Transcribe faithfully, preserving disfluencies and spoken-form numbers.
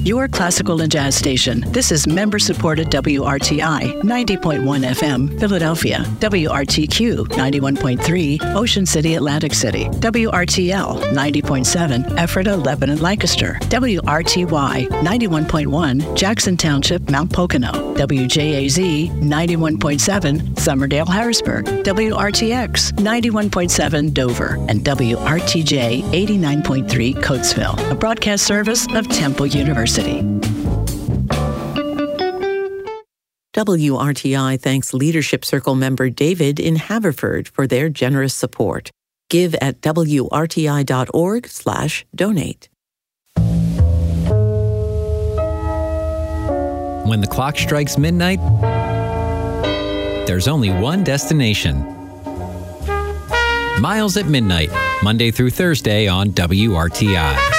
your classical and jazz station. This is member-supported W R T I, ninety point one F M, Philadelphia, W R T Q, ninety-one point three, Ocean City, Atlantic City, W R T L, ninety point seven, Ephrata, Lebanon, Lancaster, W R T Y, ninety-one point one, Jackson Township, Mount Pocono, W J A Z, ninety-one point seven, Summerdale, Harrisburg, W R T X, ninety-one point seven, Dover, and W R T J, eighty-nine point three, Coatesville, a broadcast service of Temple University. W R T I thanks Leadership Circle member David in Haverford for their generous support. Give at W R T I dot org slash donate. When the clock strikes midnight, there's only one destination. Miles at Midnight, Monday through Thursday on W R T I.